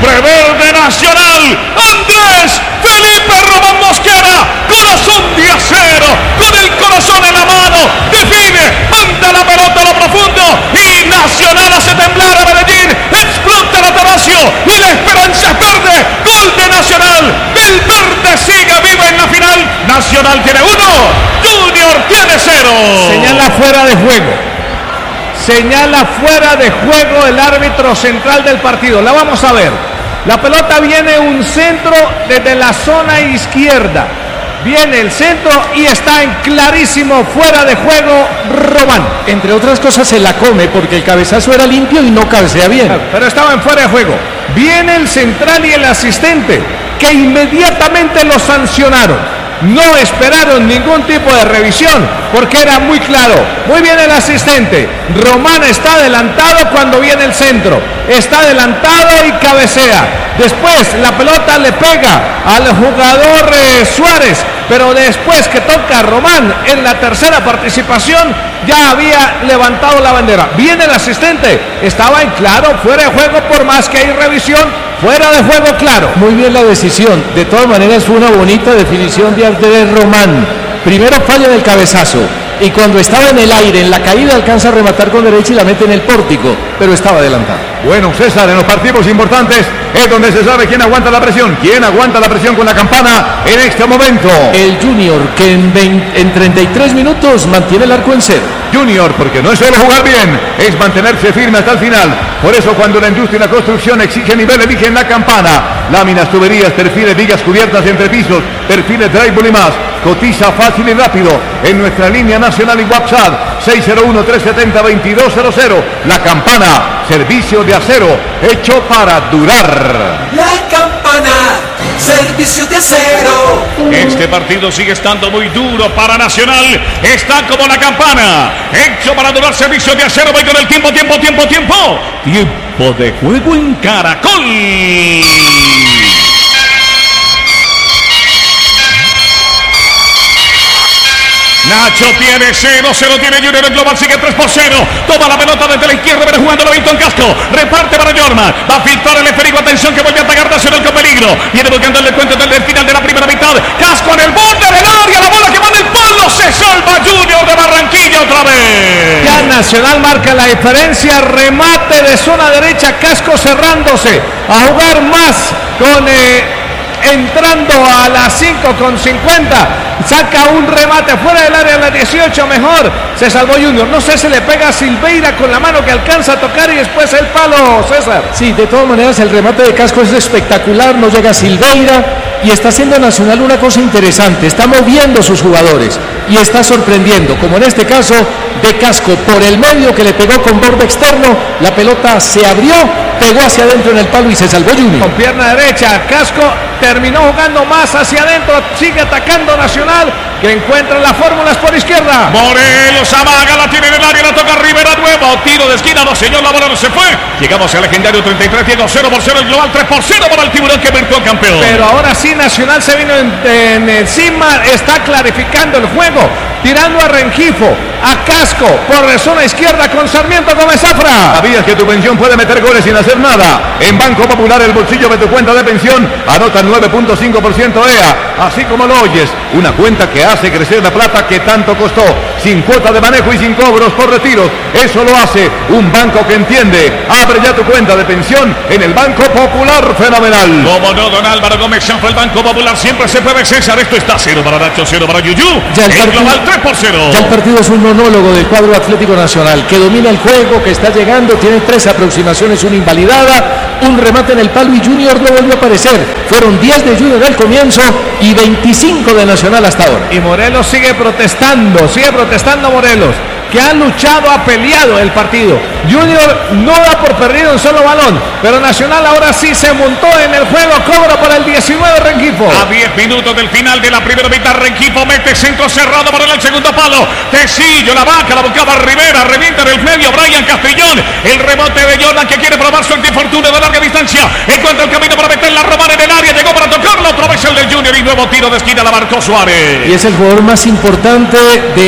prever de Nacional, Andrés Felipe Román Mosquera, corazón de acero, con el corazón en la mano, define, manda la pelota a lo profundo y Nacional hace temblar a Medellín, explota el Atanasio y la esperanza es verde, gol de Nacional, el verde sigue vivo en la final, Nacional tiene 1, Junior tiene 0. Señala fuera de juego. Señala fuera de juego el árbitro central del partido. La vamos a ver. La pelota viene un centro desde la zona izquierda. Viene el centro y está en clarísimo fuera de juego Román. Entre otras cosas se la come porque el cabezazo era limpio y no cabecea bien. Pero estaba en fuera de juego. Viene el central y el asistente que inmediatamente lo sancionaron. No esperaron ningún tipo de revisión porque era muy claro. Muy bien el asistente. Román está adelantado cuando viene el centro. Está adelantado y cabecea. Después la pelota le pega al jugador Suárez. Pero después que toca Román en la tercera participación ya había levantado la bandera. Viene el asistente. Estaba en claro, fuera de juego por más que hay revisión. Fuera de juego claro. Muy bien la decisión. De todas maneras fue una bonita definición de Andrés Román. Primero falla del cabezazo y cuando estaba en el aire, en la caída, alcanza a rematar con derecha y la mete en el pórtico, pero estaba adelantado. Bueno, César, en los partidos importantes es donde se sabe quién aguanta la presión. ¿Quién aguanta la presión con la campana en este momento? El Junior, que en 33 minutos mantiene el arco en cero. Junior, porque no es solo jugar bien, es mantenerse firme hasta el final. Por eso cuando la industria y la construcción exige nivel, eligen la campana. Láminas, tuberías, perfiles, vigas cubiertas entre pisos, perfiles drywall y más. Cotiza fácil y rápido en nuestra línea nacional y WhatsApp 601-370-2200. La campana, servicio de acero hecho para durar. La campana, servicio de acero. Este partido sigue estando muy duro para Nacional. Está como la campana, hecho para durar, servicio de acero. Voy con el tiempo. Tiempo de juego en Caracol. Nacho tiene 0-0, tiene Junior, el global sigue 3-0. Toma la pelota desde la izquierda, viene jugando Levington Casco. Reparte para Jorma, va a filtrar el esférico, atención que vuelve a atacar Nacional con peligro. Viene buscando el descuento del final de la primera mitad. Casco en el borde del área, la bola que va en el palo, se salva Junior de Barranquilla otra vez. Ya Nacional marca la diferencia, remate de zona derecha, Casco cerrándose, a jugar más con... entrando a las 5:50, saca un remate fuera del área a las 18, mejor, se salvó Junior, no sé, se le pega a Silveira con la mano que alcanza a tocar y después el palo, César. Sí, de todas maneras el remate de Casco es espectacular, no llega Silveira y está haciendo Nacional una cosa interesante, está moviendo sus jugadores y está sorprendiendo, como en este caso de Casco, por el medio que le pegó con borde externo, la pelota se abrió, pegó hacia adentro en el palo y se salvó Junior. Con pierna derecha, Casco terminó jugando más hacia adentro, sigue atacando Nacional, que encuentra las fórmulas por izquierda. Morelos amaga, la tiene en el área, la toca Rivera nuevo, tiro de esquina, no señor, la bola no se fue. Llegamos al legendario 33, Diego 0-0, el global 3-0 para el Tiburón que virtuó campeón. Pero ahora sí Nacional se vino encima, está clarificando el juego, tirando a Rengifo, a Casco, por zona izquierda con Sarmiento Gómez Zafra. ¿Sabías que tu pensión puede meter goles sin hacer nada? En Banco Popular, el bolsillo de tu cuenta de pensión anota 9.5% EA, así como lo oyes, una cuenta que hace crecer la plata que tanto costó, sin cuota de manejo y sin cobros por retiros. Eso lo hace un banco que entiende. Abre ya tu cuenta de pensión en el Banco Popular. Fenomenal. Como no, don Álvaro Gómez Zafra, el Banco Popular siempre se puede, César. Esto está 0 para Nacho, 0 para Yuyu. Ya el global 3-0. Ya el partido es un monólogo del cuadro Atlético Nacional, que domina el juego, que está llegando, tiene 3 aproximaciones, una invalidada, un remate en el palo y Junior no volvió a aparecer. Fueron 10 de Junior al comienzo y 25 de Nacional hasta ahora. Y Morelos sigue protestando Morelos, que ha luchado, ha peleado el partido. Junior no da por perdido un solo balón, pero Nacional ahora sí se montó en el juego, cobra para el 19 Rengifo. A 10 minutos del final de la primera mitad, Rengifo mete centro cerrado para el segundo palo. Tecillo, la vaca, la buscaba Rivera, revienta en el medio Brian Castellón. El rebote de Jordan que quiere probar suerte y fortuna de larga distancia. Encuentra el camino para meter la Román en el área, llegó para tocarlo, otra vez el del Junior y nuevo tiro de esquina la marcó Suárez. Y es el jugador más importante de